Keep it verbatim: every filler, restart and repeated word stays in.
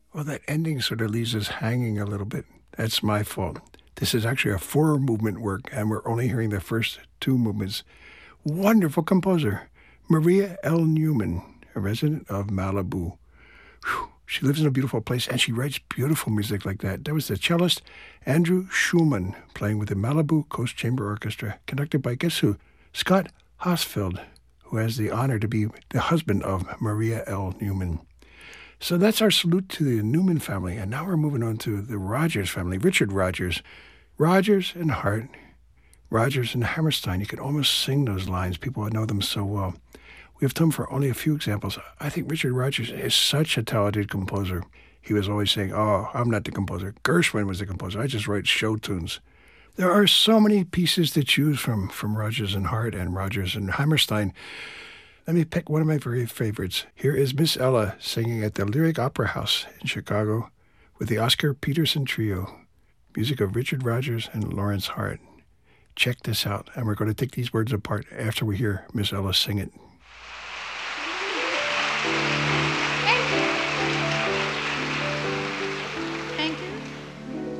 Well, that ending sort of leaves us hanging a little bit. That's my fault. This is actually a four-movement work, and we're only hearing the first two movements. Wonderful composer, Maria L. Newman, a resident of Malibu. Whew. She lives in a beautiful place, and she writes beautiful music like that. That was the cellist Andrew Schulman playing with the Malibu Coast Chamber Orchestra, conducted by, guess who? Scott Hosfeld, who has the honor to be the husband of Maria L. Newman. So that's our salute to the Newman family, and now we're moving on to the Rogers family. Richard Rogers. Rogers and Hart, Rogers and Hammerstein. You could almost sing those lines. People know them so well. We have time for only a few examples. I think Richard Rogers is such a talented composer. He was always saying, oh, I'm not the composer. Gershwin was the composer. I just write show tunes. There are so many pieces to choose from, from Rogers and Hart and Rogers and Hammerstein. Let me pick one of my very favorites. Here is Miss Ella singing at the Lyric Opera House in Chicago with the Oscar Peterson Trio. Music of Richard Rogers and Lawrence Hart. Check this out, and we're going to take these words apart after we hear Miss Ella sing it.